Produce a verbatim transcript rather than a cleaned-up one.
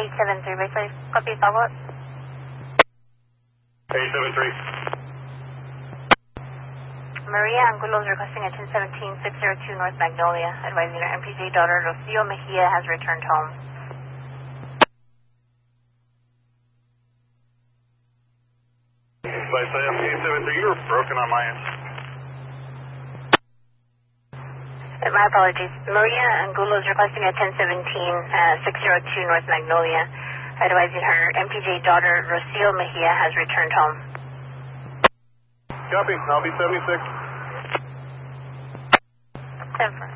eight seven three, basically. Copy, follow-up. eight seven three. Maria Angulo is requesting a ten seventeen six oh two North Magnolia, advising her M P J daughter Rocio Mejia has returned home. By Sam, eight seven three, you were broken on my end. Uh, my apologies. Maria Angulo is requesting a ten seventeen six oh two North Magnolia, advising her M P J daughter Rocio Mejia has returned home. Copy, I'll be seventy-six. Ten four.